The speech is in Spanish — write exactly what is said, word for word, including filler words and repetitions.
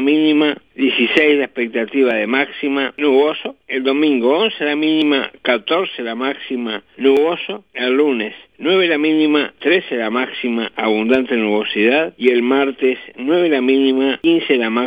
mínima, dieciséis la expectativa de máxima, nuboso. El domingo once la mínima, catorce la máxima, nuboso. El lunes nueve la mínima, trece la máxima, abundante nubosidad. Y el martes nueve la mínima, quince la máxima.